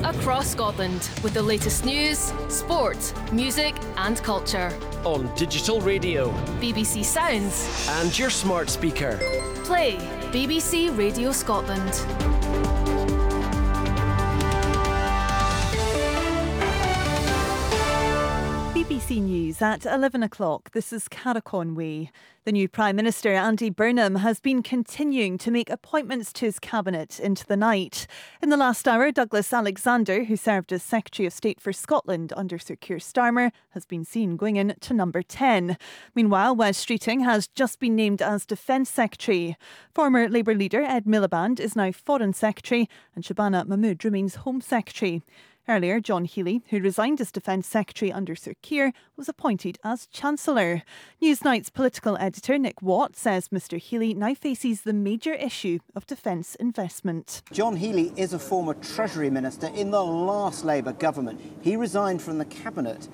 across Scotland with the latest news, sport, music and culture. On digital radio, BBC Sounds and your smart speaker. Play BBC Radio Scotland. BBC News at 11 o'clock. This is Cara Conway. The new Prime Minister, Andy Burnham, has been continuing to make appointments to his cabinet into the night. In the last hour, Douglas Alexander, who served as Secretary of State for Scotland under Sir Keir Starmer, has been seen going in to number 10. Meanwhile, Wes Streeting has just been named as Defence Secretary. Former Labour leader Ed Miliband is now Foreign Secretary and Shabana Mahmood remains Home Secretary. Earlier, John Healey, who resigned as Defence Secretary under Sir Keir, was appointed as Chancellor. Newsnight's political editor Nick Watt says Mr Healey now faces the major issue of defence investment. John Healey is a former Treasury Minister in the last Labour government. He resigned from the Cabinet